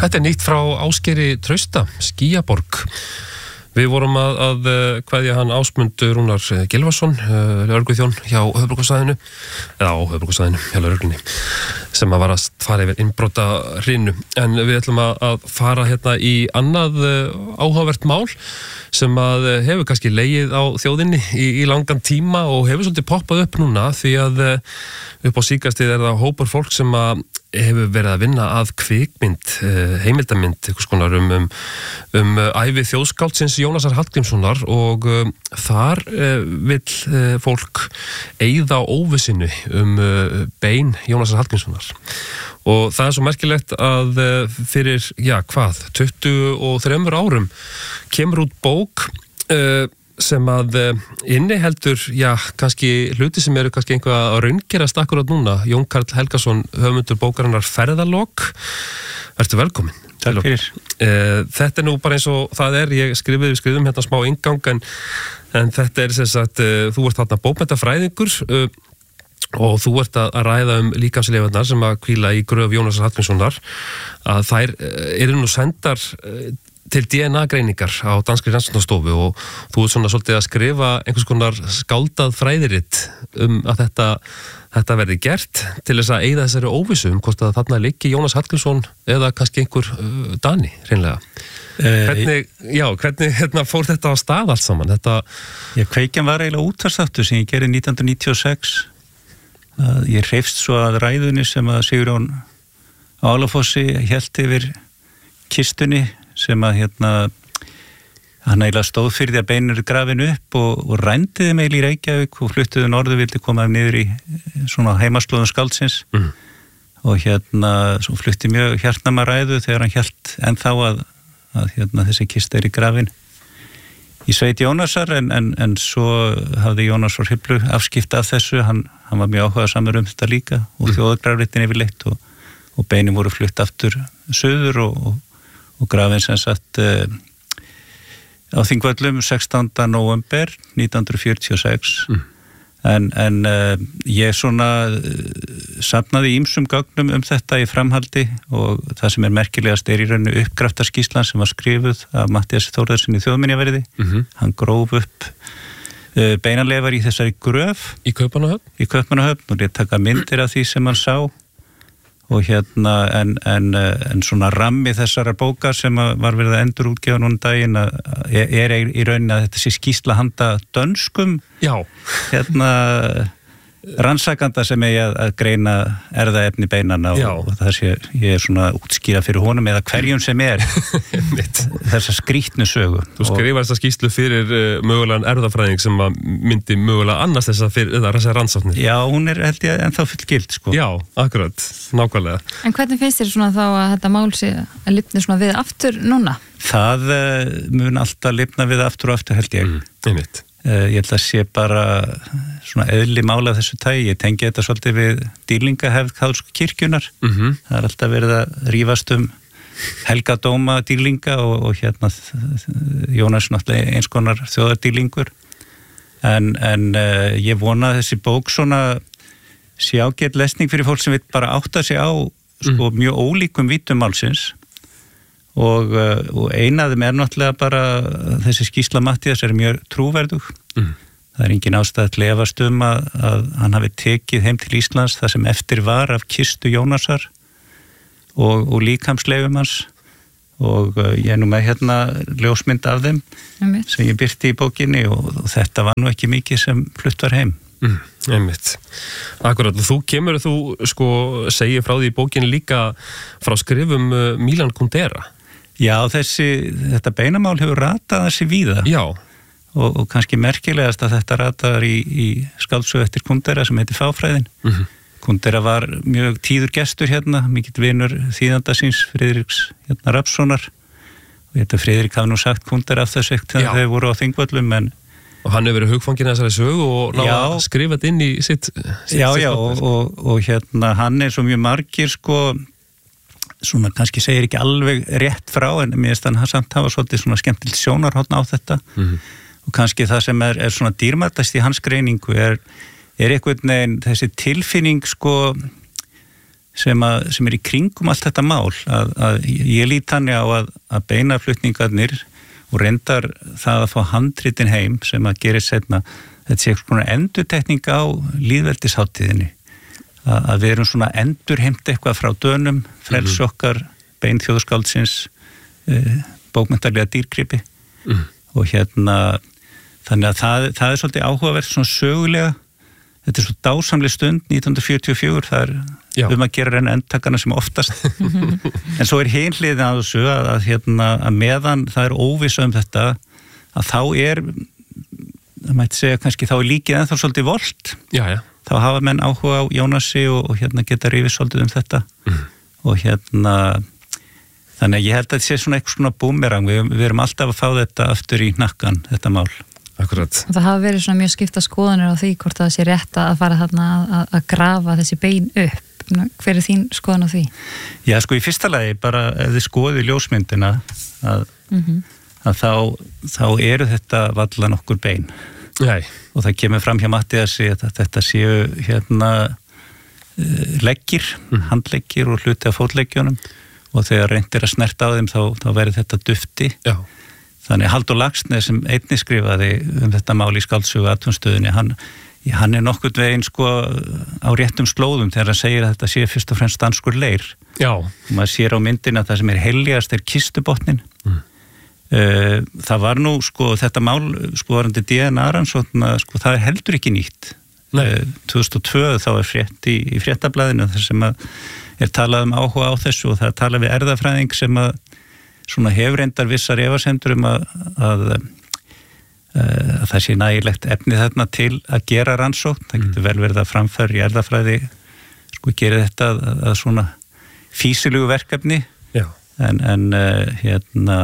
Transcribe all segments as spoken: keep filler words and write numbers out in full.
Þetta er nýtt frá Ásgeiri Trausta, Skýjaborg. Við vorum að, að kveðja hann Ásmund Rúnar Gylfason, lögregluþjón hjá höfuðborgarsvæðinu, eða á höfuðborgarsvæðinu, hjá lögreglunni, sem að var að fara yfir innbrota hrinu. En við ætlum að fara hérna í annað áhugavert mál sem að hefur kannski legið á þjóðinni í, í langan tíma og hefur svolítið poppað upp núna, því að upp á síkastið er það hópur fólk sem að hefur verið að vinna að kvikmynd, heimildamynd, einhvers konar um, um, um ævi þjóðskáldsins Jónasar Hallgrímssonar og um, þar uh, vill uh, fólk eyða óvissinu um uh, bein Jónasar Hallgrímssonar. Og það er svo merkilegt að uh, fyrir, já hvað, tuttugu og þremur árum kemur út bók uh, sem að inniheldur, já, kannski hluti sem eru kannski einhvað að raungerast akkurat núna. Jón Karl Helgason, höfundur bókarinnar Ferðalok. Vertu velkomin. Takk fyrir. Þetta er nú bara eins og það er, ég skrifið, við skrifum hérna smá inngang, en, en þetta er sem sagt, þú ert þarna bókmenntafræðingur og þú ert að ræða um líkamsleifarnar sem að hvíla í gröf Jónasar Hallgrímssonar, að þær eru nú sendar til D N A-greiningar á Danskri rannsóknastofu og þú ert svona svolítið að skrifa einhvers konar skáldað fræðiritt um að þetta, þetta verði gert til þess að eyða þessari óvissu um hvort að þarna liggi Jónas Hallgrímsson eða kannski einhver uh, Dani, hreinlega. Eh, hvernig, já, hvernig hérna, fór þetta á stað allt saman? Þetta... Já, Kveikjan var eiginlega útvarpsþáttur sem ég gerði nítján hundruð níutíu og sex. Uh, ég hreifst svo að ræðunni sem að Sigurjón Álafossi hélt yfir kistunni sem að hérna hann eiginlega stóð fyrir því að beinur grafinu upp og, og rændiði meil í Reykjavík og fluttuði norður, vildi koma niður í svona heimaslóðum skáldsins mm. og hérna svo flutti mjög hjartnama ræðu þegar hann hélt ennþá að, að hérna þessi kista er í grafin í sveit Jónasar en, en, en svo hafði Jónas frá Hriflu afskipta af þessu, hann, hann var mjög áhugasamur um þetta líka og mm. þjóðargrafritin yfirleitt og, og beinin voru flutt aftur söður og, og og grafin sem sagt uh, á Þingvöllum sextánda nóvember nítján hundruð fjörutíu og sex mm. en, en uh, ég svona uh, safnaði ýmsum gögnum um þetta í framhaldi og það sem er merkilegast er í rauninu uppgraftarskýrslan sem var skrifuð af Matthíasi Þórðarsyni í Þjóðminjaverði mm-hmm. hann gróf upp uh, beinaleifar í þessari gröf í Kaupmannahöfn í Kaupmannahöfn og ég taka myndir af því sem hann sá og hérna en, en, en svona rammi þessara bókar sem var verið að endur útgefa núna daginn að, er, er í rauninni að þetta sé skýrsla handa dönskum Já. hérna rannsakanda sem er að, að greina erfðaefni beinana og, og það sé ég er svona útskýra fyrir honum eða hverjum sem er þessa skrýtnu sögu. Þú skrifar þessa skýrslu fyrir uh, mögulegan erfðafræðing sem að myndi mögulega annars þessa, þessa rannsóknir. Já, hún er held ég ennþá fullgild sko. Já, akkurat, nákvæmlega. En hvernig finnst þér svona þá að þetta mál sé að lifna svona við aftur núna? Það uh, mun alltaf lifna við aftur og aftur held ég. Mm, einmitt. Uh, ég held að sé bara svona eðli mála af þessu tægi. Ég tengi þetta svolítið við dýrlingahefð kaþólsku kirkjunnar. Mm-hmm. Það er alltaf verið að rífast um helgadóma dýrlinga og, og hérna Jónas náttúrulega eins konar þjóðardýrlingur. En, en uh, ég vona að þessi bók svona sé ágæt lesning fyrir fólk sem vil bara átta sig á sko, mm. mjög ólíkum vítum málsins. Og, og einaðum er náttúrulega bara þessi skýrsla Matthías er mjög trúverðug mm. það er engin ástæða til að efast um að, að hann hafi tekið heim til Íslands það sem eftir var af kistu Jónasar og, og líkamsleifum hans og ég er nú með hérna ljósmynd af þeim mm. sem ég birti í bókinni og, og þetta var nú ekki mikið sem flutt var heim mm. Einmitt. Akkurat, þú kemur þú sko segir frá því í bókinni líka frá skrifum uh, Milan Kundera. Já, þessi, þetta beinamál hefur ratað þessi víða. Já. Og, og kannski merkilegast að þetta rataðar í, í skáldsögu eftir Kundera sem heitir Fáfræðin. Mm-hmm. Kundera var mjög tíður gestur hérna, mikill vinur þýðanda síns, Friðriks hérna, Rafnssonar. Og þetta Friðrik hafði nú sagt Kundera af þessu eitt þegar þau voru á Þingvöllum, en og hann hefur verið hugfangin að þessari sögu og náða að skrifa þetta inn í sitt, sitt Já, sitt já, og, og, og hérna hann er svo mjög margir sko svona kannski segir ekki alveg rétt frá en mér finnst hann samt hafa svolítið svona skemmtilegt sjónarhorn á þetta mm-hmm. og kannski það sem er, er svona dýrmætast í hans greiningu er, er einhvern veginn þessi tilfinning sko sem, að, sem er í kringum allt þetta mál að, að ég lít þannig á að, að beina flutningarnir og reyndar það að fá handritin heim sem að gera setna, þetta sé svona endurtekning á lýðveldisháttíðinni að, að við erum svona endurheimt eitthvað frá dönum, frels okkar bein þjóðskáldsins e, bókmenntarlega dýrgripi mm. og hérna þannig að það, það er svolítið áhugavert svona sögulega, þetta er svo dásamleg stund nítján hundruð fjörutíu og fjögur, það er Já. um að gera enn endtakana sem oftast en svo er hin hliðin að þessu að, að, hérna, að meðan það er óvissa um þetta að þá er það mætti segja kannski þá er líkið ennþá svolítið volt já, já. Þá hafa menn áhuga á Jónasi og, og hérna geta rifið svolítið um þetta mm. og hérna þannig að ég held að þetta sé svona eitthvað svona búmerang, við, við erum alltaf að fá þetta aftur í hnakkan, þetta mál Akkurat. Og það hafa verið svona mjög skipta skoðanir á því hvort það sé rétt að fara þarna að, að grafa þessi bein upp. Hver er þín skoðan á því? Já, sko í fyrsta lagi bara ef þið skoðið ljósmyndina að, mm-hmm. að þá, þá eru þetta valla nokkur bein. Nei. Og það kemur fram hjá Matthíasi að þetta séu hérna leggir, mm. handleggir og hluti af fótleggjónum og þegar reyndir að snerta á þeim þá, þá verður þetta dufti. Já. Þannig Halldór Laxness sem einnig skrifaði um þetta mál í skáldsögu atvinnustöðinni, hann, hann er nokkurn veginn sko á réttum slóðum þegar hann segir að þetta sé fyrst og fremst danskur leir. Já. Og maður sér á myndin að það sem er heiligast er kistubotnin. Mm. Uh, það var nú sko þetta mál sko varandi D N A-rannsókn sko það er heldur ekki nýtt. Uh, tvö þúsund og tvö þá er frétt í, í fréttablaðinu þar sem að er talað um áhuga á þessu og það er talað við erðafræðing sem að svona hefur reyndar vissar efasemdur um að, að, að það sé nægilegt efni þarna til að gera rannsókn. Það getur vel verið að framfæra í erðafræði sko gera þetta að, að svona fýsilegu verkefni Já. en, en uh, hérna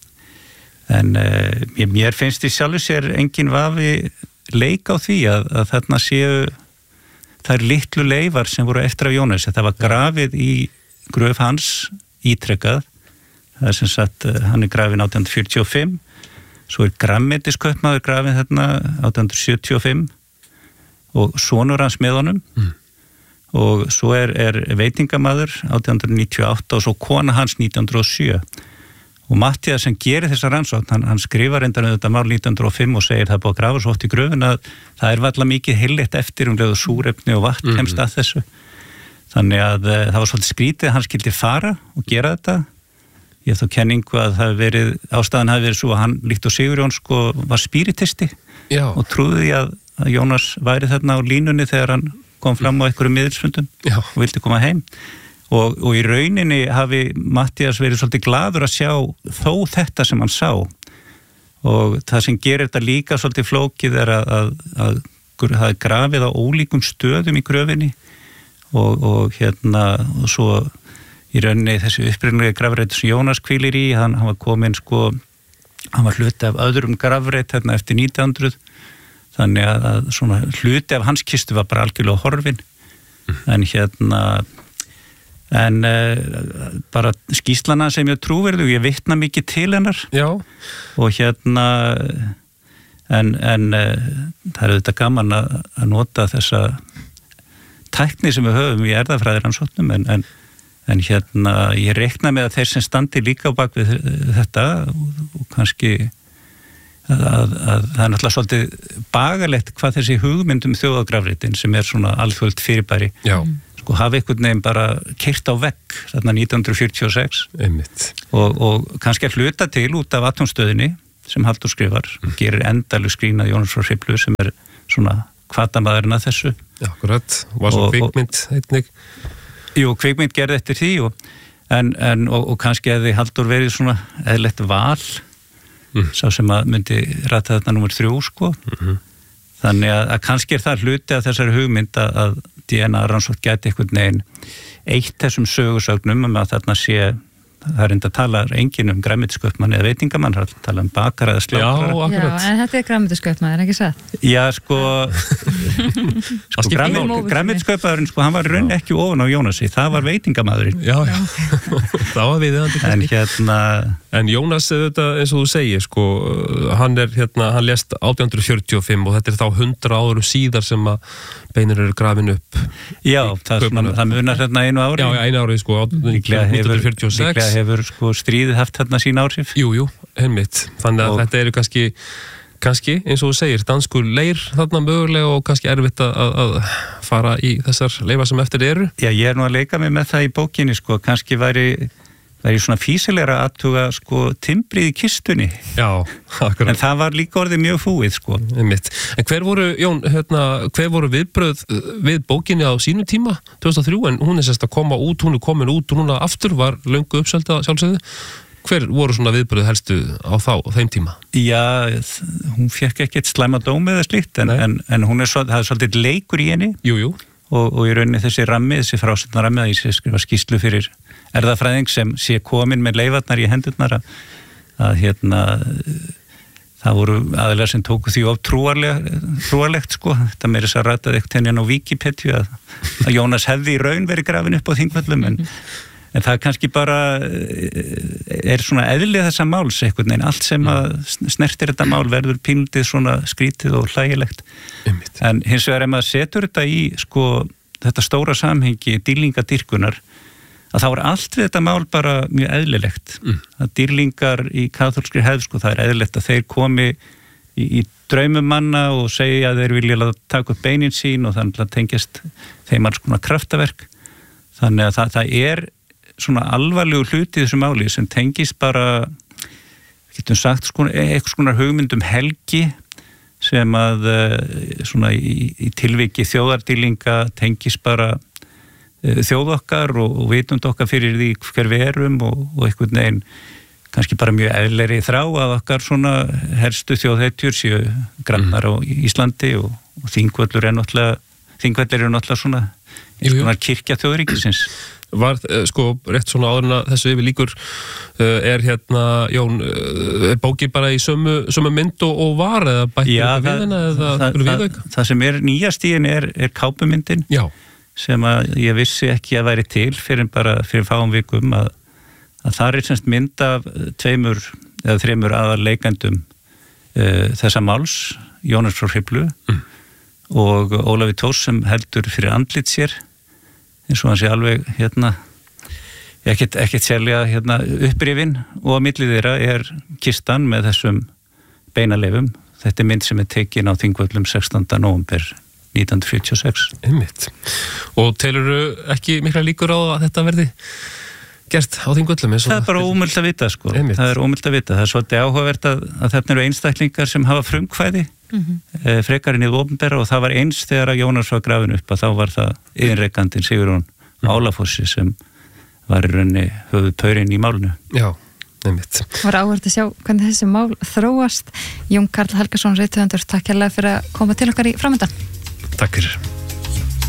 en uh, mér finnst í sjálfu sér engin vafi leik á því að, að þarna séu það er litlu leifar sem voru eftir af Jónas. Það var grafið í gröf hans ítrekkað. Það er sem sagt, hann er grafin átján hundruð fjörutíu og fimm, svo er grænmetiskaupmaður grafin þarna átján hundruð sjötíu og fimm og sonur hans með honum mm. og svo er, er veitingamaður átján hundruð níutíu og átta og svo kona hans nítján hundruð og sjö og Matthías sem gerir þessa rannsókn, hann, hann skrifar reyndar um þetta mál nítján hundruð og fimm og segir það er búið að grafa svo oft í gröfin að það er valla mikið heilleitt eftir um leið og súrefni og vatn mm. kemst að þessu. Þannig að það var svolítið skrítið að hann skildi fara og gera þetta. Ég hef þá kenningu að það verið, ástæðan hafi verið svo að hann líkt og Sigurjón sko var spíritisti Já. Og trúði því að, að Jónas væri þarna á línunni þegar hann kom fram á einhverjum miðilsfundum Já. Og vildi koma heim. Og, og í rauninni hafi Matthías verið svolítið gladur að sjá þó þetta sem hann sá. Og það sem gerir þetta líka svolítið flókið er að, að, að, að það er grafið á ólíkum stöðum í gröfinni og, og hérna og svo í rauninni þessi upprunalegi grafreit sem Jónas hvílir í, hann, hann var komin sko, hann var hluti af öðrum grafreit hérna eftir nítján hundruð þannig að, að svona hluti af hans kistu var bara algjörlega horfin mm. en hérna en uh, bara skýrslana sem ég trúverðu, ég vitna mikið til hennar Já. Og hérna en, en uh, það er þetta gaman að, að nota þessa tækni sem við höfum í erðafræðiransóknum en, en En hérna, ég reikna með að þeir sem standi líka á bak við þetta og, og kannski að, að, að það er náttúrulega svolítið bagalegt hvað þessi hugmyndum þjóðagrafritin sem er svona alþjóðlegt fyrirbæri Já. Sko hafi einhvern veginn bara keyrt á vegg þarna nítján hundruð fjörutíu og sex og, og kannski að hluta til út af atómstöðinni sem Halldór skrifar mm. gerir endalegu skrín að Jónas frá Hriflu sem er svona hvatamaðurinn að þessu Já, akkurat, var svo kvikmynd einnig Jú, kvikmynd gerði eftir því og, en, en, og, og kannski hefði Halldór verið svona eðlilegt val mm. sá sem að myndi rata þetta númer þrjú sko mm-hmm. þannig að, að kannski er það hluti af þessari hugmynd að, að D N A-rannsókn gæti einhvern veginn eitt þessum sögursögnum um að þarna sé það er enda að tala enginn um grænmetisköpmann eða veitingamann, það er að tala um bakara eða slökara. Já, akkurat. Já, en þetta er grænmetisköpmann, er ekki satt? Já, sko, sko grænmetisköpmaðurinn, sko, hann var raun ekki ofan á Jónasi, það var veitingamadurinn. Já, já. það var viðeigandi en kannski. hérna En Jónas, þetta, eins og þú segir, sko, hann er hérna, hann lést átján hundruð fjörutíu og fimm og þetta er þá hundrað árum síðar sem að beinir eru grafin upp. já, það, svona, það munar hérna einu ári Já, já, einu árið, sko, líklega nítján hundruð hefur, fjörutíu og sex. líklega hefur sko, stríðið haft hérna sín áhrif. Jú, jú, einmitt. Þannig að Og- þetta eru kannski, kannski, eins og þú segir, danskur leir þarna mögulega og kannski erfitt að, að fara í þessar leifar sem eftir eru. Já, ég er nú að leika mig með það í bókinni, sko, kannski væri, væri svona físilegra aðtuga, sko, timbrið í kistunni. Já, akkurat. En það var líka orðið mjög fúið, sko. Einmitt. En hver voru, Jón, hérna, hver voru viðbröð við bókinni á sínum tíma, tvö þúsund og þrjú, en hún er sérst að koma út, hún er komin út og núna aftur var löngu uppselda sjálfsögðu. Hver voru svona viðbröð helstu á þá, á þeim tíma? Já, hún fekk ekkert slæma dómi eða slíkt, en, en, en hún er, svo, það er svolítið leikur í henni Jú, jú. og, og í rauninni þessi rammi, þessi frásögnar rammi að ég sé skrifa skýrslu fyrir erðafræðing sem sé komin með leifarnar í hendurnar að, að hérna það voru aðeinslega sem tóku því of trúarlegt, sko. Þetta meiri þess að rataði ekkert henni á Wikipedia að, að Jónas hefði í raun verið grafin upp á Þingvöllum, en En það kannski bara er svona eðlið þessa máls einhvern veginn. Allt sem að snertir þetta mál verður pínlítið svona skrítið og hlægilegt. Einmitt. En hins vegar ef maður setur þetta í sko, þetta stóra samhengi dýrlingadýrkunar, að þá er allt við þetta mál bara mjög eðlilegt. Mm. Að dýrlingar í kaþólskri hefð, sko, það er eðlilegt að þeir komi í, í draumum manna og segja að þeir vilja taka upp beinin sín og þannig að tengjast þeim alls konar kraftaverk. Þannig að það, það er svona alvarlegu hluti í þessu máli sem tengist bara, getum sagt, sko, eitthvað svona hugmyndum helgi sem að svona í, í tilviki þjóðardýrlinga tengist bara þjóð okkar og, og vitund okkar fyrir því hver við erum og, og einhvern veginn kannski bara mjög eðleri þrá að okkar svona helstu þjóðhetjur séu grannar á Íslandi og, og Þingvöllur er náttúrulega, Þingvellir er náttúrulega svona eins og svona kirkja þjóðríkisins. Var, sko, rétt svona áður en að þessu yfir líkur er hérna, Jón, er bóki bara í sömu, sömu mynd og, og var eða bætti við hennar eða það, það, það sem er nýjast í henni er, er kápumyndin. Já. Sem að ég vissi ekki að væri til fyrir bara fyrir fáum vikum að, að það er semst mynd af tveimur eða þreimur aðal leikandum uh, þessa máls, Jónas frá Hriflu mm. og Ólafi Thors sem heldur fyrir andlit sér eins og hann sé alveg hérna ekkert, ekkert sérlega hérna upprifin og á milli þeirra er kistan með þessum beinaleifum. Þetta er mynd sem er tekin á Þingvöllum sextánda nóvember nítján hundruð fjörutíu og sex. Einmitt. Og telurðu ekki mikla líkur á að þetta verði gert á Þingvöllum? Það er bara ómögulegt að vita, sko. Einmitt. Það er ómögulegt að vita. Það er svolítið áhugavert að, að þarna eru einstaklingar sem hafa frumkvæði mm-hmm. e, frekarinn í opinbera og það var eins þegar að Jónas var grafin upp að þá var það yðinrekandinn Sigurjón mm. Álafossi sem var í rauninni höfuð paurinn í málinu. Já, einmitt. Það var áhugavert að sjá hvernig þessi mál þróast. Jón Karl Helgason, rithöfundur, takk hérlega fyrir að koma til okkar í framöndan. Takk fyrir.